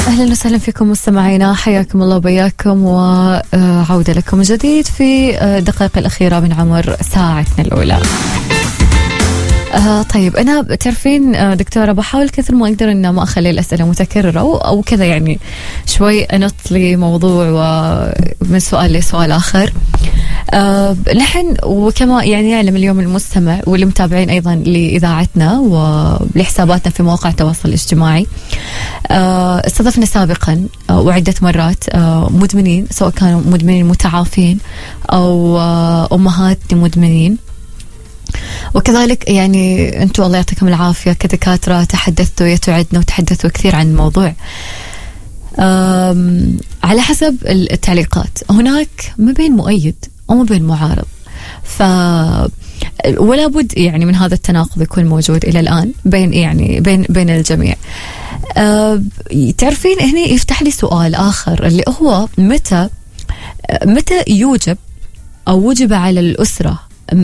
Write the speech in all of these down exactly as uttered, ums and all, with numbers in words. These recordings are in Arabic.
أهلا وسهلا فيكم مستمعينا، حياكم الله وبياكم وعودة لكم من جديد في الدقائق الأخيرة من عمر ساعتنا الأولى. آه طيب أنا تعرفين دكتورة بحاول كثر ما أقدر إن ما أخلي الأسئلة متكررة أو, أو كذا، يعني شوي أنط لي موضوع ومن سؤال لسؤال آخر. آه نحن وكما يعني يعلم اليوم المستمع والمتابعين أيضا لإذاعتنا ولحساباتنا في مواقع التواصل الاجتماعي، آه استضفنا سابقا آه وعدة مرات آه مدمنين، سواء كانوا مدمنين متعافين أو آه أمهات لمدمنين. وكذلك يعني أنتم الله يعطيكم العافية كدكاترة تحدثتوا يتعدنا وتحدثوا كثير عن الموضوع. على حسب التعليقات هناك ما بين مؤيد وما بين معارض، ف ولا بد يعني من هذا التناقض يكون موجود إلى الآن بين يعني بين بين الجميع. أه تعرفين هنا يفتح لي سؤال آخر اللي هو متى متى يوجب أو وجب على الأسرة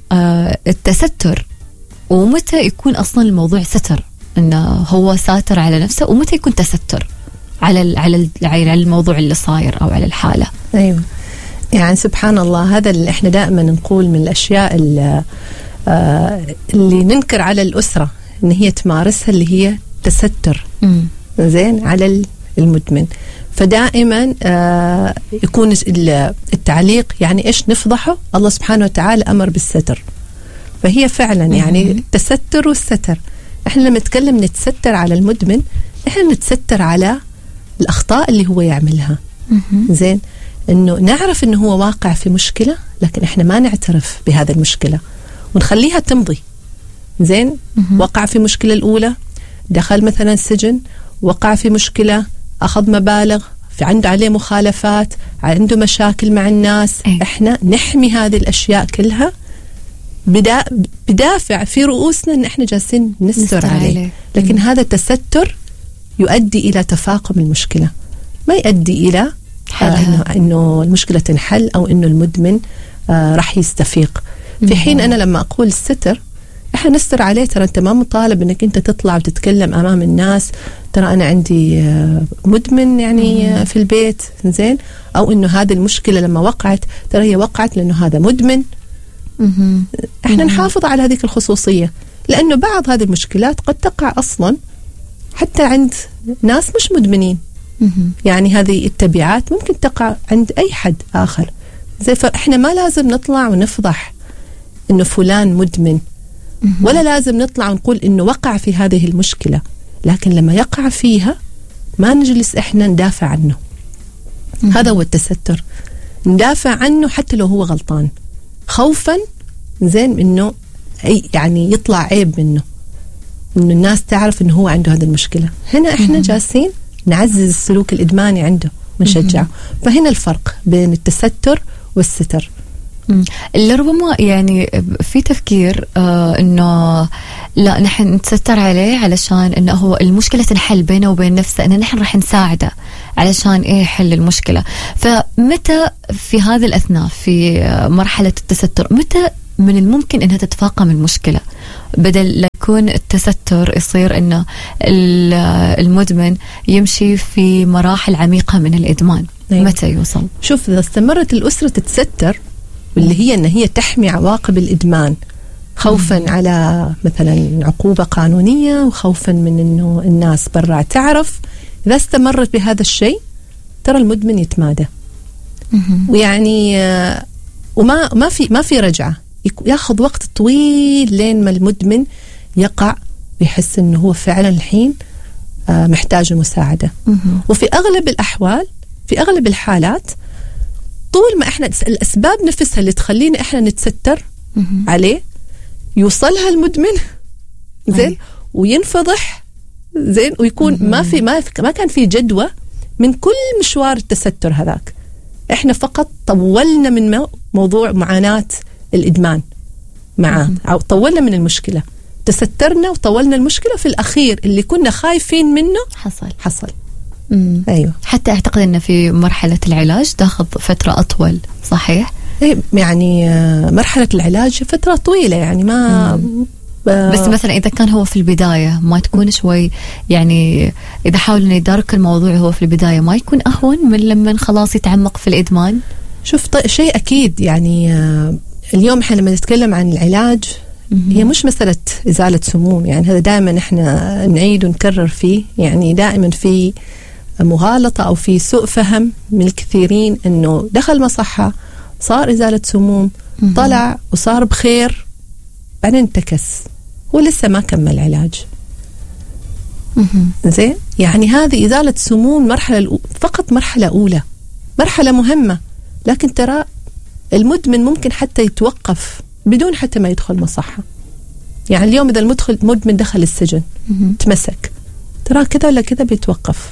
التستر، ومتى يكون أصلا الموضوع ستر إنه هو ساتر على نفسه، ومتى يكون تستر على على على الموضوع اللي صاير أو على الحالة. أيوة يعني سبحان الله، هذا اللي إحنا دائما نقول من الأشياء اللي, آه اللي ننكر على الأسرة إن هي تمارسها، اللي هي تستر م. زين على المدمن. فدائما آه يكون التعليق يعني إيش نفضحه، الله سبحانه وتعالى أمر بالستر، فهي فعلا يعني التستر والستر. إحنا لما نتكلم نتستر على المدمن، إحنا نتستر على الأخطاء اللي هو يعملها. زين، إنه نعرف إنه هو واقع في مشكلة، لكن إحنا ما نعترف بهذا المشكلة ونخليها تمضي. زين، وقع في مشكلة الأولى، دخل مثلا سجن، وقع في مشكلة، أخذ مبالغ، في عنده عليه مخالفات، عنده مشاكل مع الناس. أي. إحنا نحمي هذه الأشياء كلها بدا بدافع في رؤوسنا إن إحنا جالسين نستر عليه. عليه، لكن م. هذا التستر يؤدي إلى تفاقم المشكلة، ما يؤدي إلى آه إنه, إنه المشكلة تنحل أو إنه المدمن آه راح يستفيق. في حين أنا لما أقول الستر، إحنا نستر عليه، ترى أنت ما مطالب إنك أنت تطلع وتتكلم أمام الناس ترى أنا عندي مدمن يعني في البيت، زين، أو إنه هذه المشكلة لما وقعت ترى هي وقعت لأنه هذا مدمن. إحنا نحافظ على هذه الخصوصية، لأنه بعض هذه المشكلات قد تقع أصلا حتى عند ناس مش مدمنين. يعني هذه التبعات ممكن تقع عند أي حد آخر. زي فإحنا ما لازم نطلع ونفضح إنه فلان مدمن، ولا لازم نطلع ونقول إنه وقع في هذه المشكلة، لكن لما يقع فيها ما نجلس إحنا ندافع عنه. هذا هو التستر، ندافع عنه حتى لو هو غلطان، خوفا زين إنه أي يعني يطلع عيب منه، إنه الناس تعرف إنه هو عنده هذه المشكلة. هنا إحنا جالسين نعزز السلوك الإدماني عنده ونشجعه. فهنا الفرق بين التستر والستر. اللي ربما يعني في تفكير آه انه لا نحن نتستر عليه علشان انه هو المشكله تنحل بينه وبين نفسه، ان نحن راح نساعده علشان ايه يحل المشكله. فمتى في هذه الاثناء في مرحله التستر، متى من الممكن انها تتفاقم المشكله، بدل لا يكون التستر يصير انه المدمن يمشي في مراحل عميقه من الادمان؟ أيوة. متى يوصل؟ شوف، اذا استمرت الاسره تتستر واللي هي أن هي تحمي عواقب الإدمان، خوفا مم. على مثلا عقوبة قانونية، وخوفا من أنه الناس برا تعرف، إذا استمرت بهذا الشيء ترى المدمن يتمادى. مم. ويعني وما ما في ما في رجعة، ياخذ وقت طويل لين ما المدمن يقع ويحس أنه هو فعلا الحين محتاج المساعدة. مم. وفي أغلب الأحوال، في أغلب الحالات، طول ما احنا الاسباب نفسها اللي تخلينا احنا نتستر عليه يوصلها المدمن، زين، وينفضح، زين، ويكون ما في ما في ما كان في جدوى من كل مشوار التستر هذاك. احنا فقط طولنا من موضوع معاناة الادمان معاه، او طولنا من المشكلة، تسترنا وطولنا المشكلة، في الاخير اللي كنا خايفين منه حصل حصل. مم. أيوة. حتى أعتقد أن في مرحلة العلاج تأخذ فترة أطول، صحيح؟ يعني مرحلة العلاج فترة طويلة، يعني ما بس مثلا إذا كان هو في البداية ما تكون شوي يعني إذا حاول إنه يدارك الموضوع هو في البداية ما يكون أهون من لما خلاص يتعمق في الإدمان؟ شوف ط- شيء أكيد يعني آه اليوم إحنا لما نتكلم عن العلاج هي مش مسألة إزالة سموم، يعني هذا دائما إحنا نعيد ونكرر فيه، يعني دائما في مغالطة أو في سوء فهم من الكثيرين إنه دخل مصحة صار إزالة سموم طلع وصار بخير بعدين انتكس ولسه ما كمل علاج. زين يعني هذه إزالة سموم مرحلة فقط مرحلة أولى، مرحلة مهمة، لكن ترى المدمن ممكن حتى يتوقف بدون حتى ما يدخل مصحة. يعني اليوم إذا المدخل مدمن دخل السجن تمسك ترى كذا ولا كذا بيتوقف،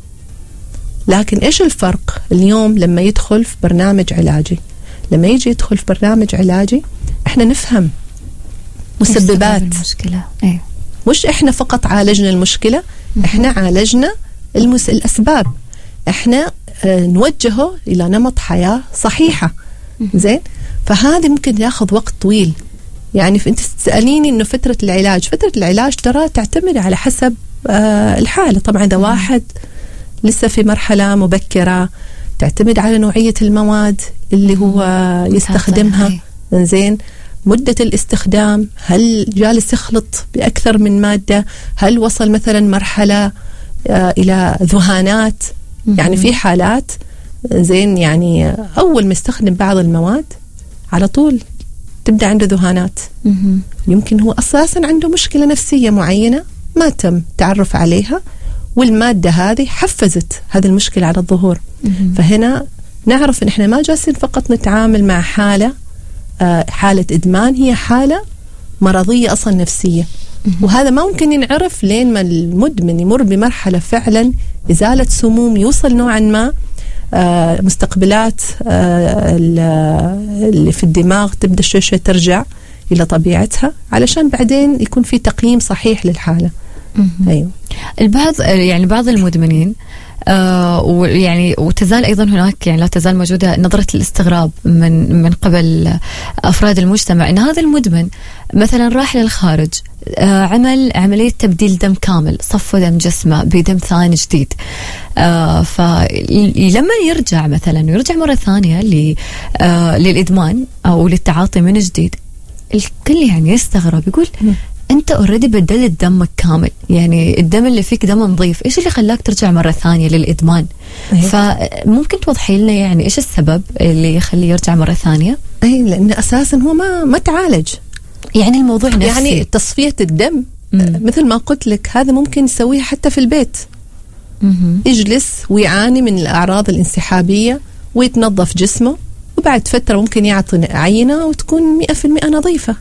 لكن إيش الفرق اليوم لما يدخل في برنامج علاجي؟ لما يجي يدخل في برنامج علاجي إحنا نفهم مسببات المشكلة، أيه. مش إحنا فقط عالجنا المشكلة، إحنا عالجنا المس... الأسباب، إحنا آه نوجهه إلى نمط حياة صحيحة. زين فهذا ممكن ياخذ وقت طويل. يعني أنت تسأليني إنه فترة العلاج فترة العلاج ترى تعتمد على حسب آه الحالة. طبعا إذا واحد لسه في مرحلة مبكرة تعتمد على نوعية المواد اللي هو يستخدمها. زين مدة الاستخدام، هل جالس يخلط بأكثر من مادة، هل وصل مثلا مرحلة آه إلى ذهانات. يعني في حالات زين يعني أول ما يستخدم بعض المواد على طول تبدأ عنده ذهانات. يمكن هو أساسا عنده مشكلة نفسية معينة ما تم تعرف عليها، والمادة هذه حفزت هذه المشكلة على الظهور. فهنا نعرف إن إحنا ما جالسين فقط نتعامل مع حالة آه حالة إدمان، هي حالة مرضية أصلا نفسية. وهذا ما ممكن ينعرف لين ما المدمن يمر بمرحلة فعلا إزالة سموم، يوصل نوعا ما آه مستقبلات آه اللي في الدماغ تبدأ شوي شوي ترجع إلى طبيعتها، علشان بعدين يكون في تقييم صحيح للحالة. أيوه. البعض يعني بعض المدمنين آه ويعني وتزال أيضا هناك يعني لا تزال موجودة نظرة الاستغراب من من قبل أفراد المجتمع إن هذا المدمن مثلا راح للخارج آه عمل عملية تبديل دم كامل، صفى دم جسمه بدم ثاني جديد، آه فلما يرجع مثلا ويرجع مرة ثانية آه للإدمان أو للتعاطي من جديد الكل يعني يستغرب يقول أنت أوريدي بدلت دمك كامل، يعني الدم اللي فيك دم نظيف، إيش اللي خلاك ترجع مرة ثانية للإدمان؟ أيه. فممكن توضحي لنا يعني إيش السبب اللي يخليه يرجع مرة ثانية؟ أي لأن أساسا هو ما ما تعالج، يعني الموضوع نفسي، يعني تصفية الدم مم. مثل ما قلت لك هذا ممكن يسويها حتى في البيت. مم. يجلس ويعاني من الأعراض الانسحابية ويتنظف جسمه، وبعد فترة ممكن يعطي عينة وتكون مئة في المئة نظيفة.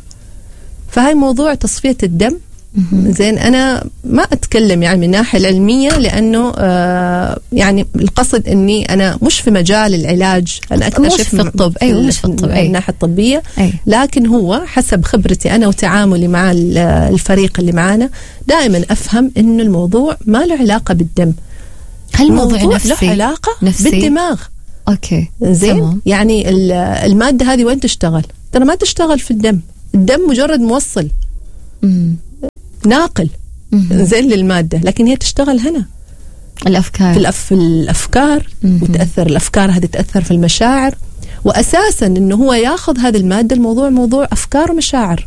فهاي موضوع تصفية الدم. زين أنا ما أتكلم يعني من الناحية العلمية لأنه آه يعني القصد أني أنا مش في مجال العلاج، أنا أكتشف في الطب. أيوة مش في الطب، أي الناحية الطبية. أي. لكن هو حسب خبرتي أنا وتعاملي مع الفريق اللي معانا دائما أفهم أنه الموضوع ما له علاقة بالدم. هل الموضوع نفسي؟ له علاقة نفسي؟ بالدماغ. أوكي زين تمام. يعني المادة هذه وين تشتغل؟ ترى ما تشتغل في الدم، الدم مجرد موصل مم. ناقل مم. زين للمادة، لكن هي تشتغل هنا الأفكار في, الأف... في الأفكار مم. وتأثر الأفكار هذه تأثر في المشاعر، وأساسا إنه هو ياخذ هذه المادة الموضوع موضوع أفكار ومشاعر.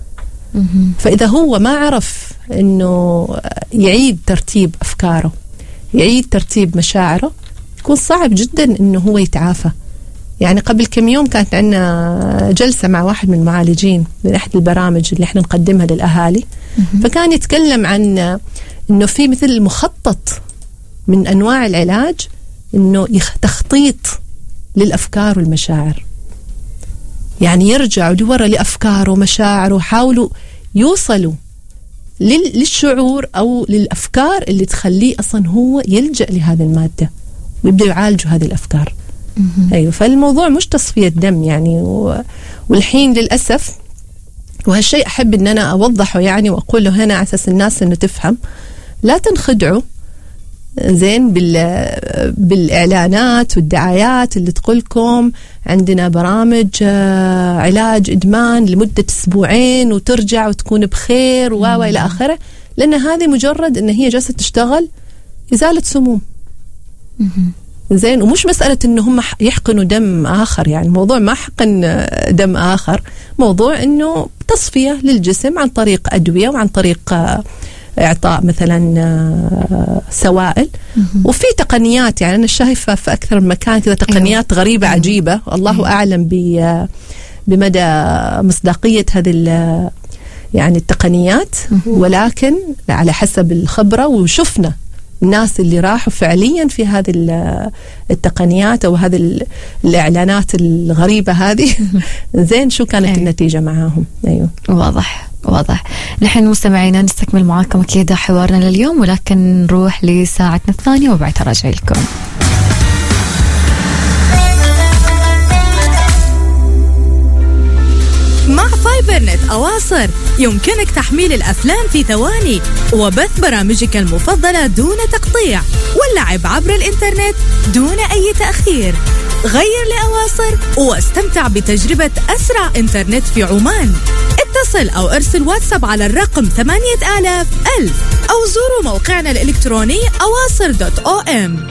مم. فإذا هو ما عرف إنه يعيد ترتيب أفكاره يعيد ترتيب مشاعره يكون صعب جدا إنه هو يتعافى. يعني قبل كم يوم كانت عندنا جلسة مع واحد من المعالجين من أحد البرامج اللي احنا نقدمها للأهالي، فكان يتكلم عن إنه في مثل مخطط من أنواع العلاج إنه تخطيط للأفكار والمشاعر، يعني يرجعوا لورا لأفكاره ومشاعره وحاولوا يوصلوا للشعور أو للأفكار اللي تخليه أصلا هو يلجأ لهذه المادة ويبدأ يعالجوا هذه الأفكار. أيوة. فالموضوع مش تصفية دم يعني و... والحين للأسف، وهالشيء أحب أن أنا أوضحه يعني وأقوله هنا على أساس الناس أنه تفهم، لا تنخدعوا زين بالإعلانات والدعايات اللي تقولكم عندنا برامج علاج إدمان لمدة أسبوعين وترجع وتكون بخير و إلى آخره، لأن هذه مجرد أن هي جالسة تشتغل إزالة سموم. زين، ومش مسألة إنه هم يحقنوا دم آخر، يعني الموضوع ما حقن دم آخر، موضوع إنه تصفية للجسم عن طريق أدوية وعن طريق إعطاء مثلا سوائل. وفي تقنيات، يعني أنا شايفة في أكثر من مكان كذا تقنيات غريبة عجيبة، الله أعلم بمدى مصداقية هذه يعني التقنيات، ولكن على حسب الخبرة وشفنا الناس اللي راحوا فعليا في هذه التقنيات أو هذه الإعلانات الغريبة هذه. زين، شو كانت أيوه. النتيجة معاهم؟ أيوه، واضح واضح. نحن مستمعينا نستكمل معاكم أكيد حوارنا لليوم، ولكن نروح لساعتنا الثانية وبعدها راجع لكم. مع فايبرنت أواصر يمكنك تحميل الأفلام في ثواني وبث برامجك المفضلة دون تقطيع واللعب عبر الإنترنت دون أي تأخير. غير لأواصر واستمتع بتجربة أسرع إنترنت في عمان. اتصل أو ارسل واتساب على الرقم ثمانية آلاف ألف أو زوروا موقعنا الإلكتروني أواصر دوت أو إم.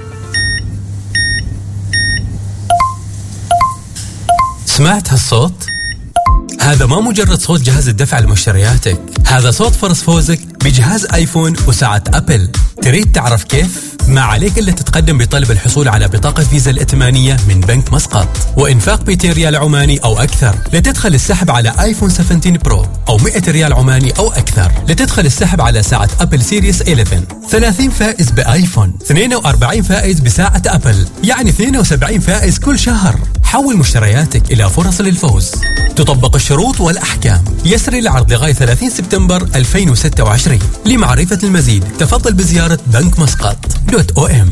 سمعت هالصوت؟ هذا ما مجرد صوت جهاز الدفع لمشترياتك، هذا صوت فرص فوزك بجهاز آيفون وساعة أبل. تريد تعرف كيف؟ ما عليك إلا تتقدم بطلب الحصول على بطاقة فيزا الائتمانية من بنك مسقط وإنفاق مئتين ريال عماني أو أكثر لتدخل السحب على آيفون سبعة عشر برو، أو مئة ريال عماني أو أكثر لتدخل السحب على ساعة أبل سيريس إحدى عشر، ثلاثين فائز بآيفون، اثنين وأربعين فائز بساعة أبل، يعني اثنين وسبعين فائز كل شهر. حول مشترياتك إلى فرص للفوز. تطبق الشروط والأحكام. يسري العرض لغاية ثلاثين سبتمبر ألفين وستة وعشرين. لمعرفة المزيد تفضل بزيارة بنك مسقط دوت أو إم.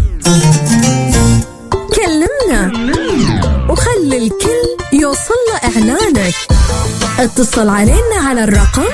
كلمنا وخلي الكل يوصل له إعلانك. اتصل علينا على الرقم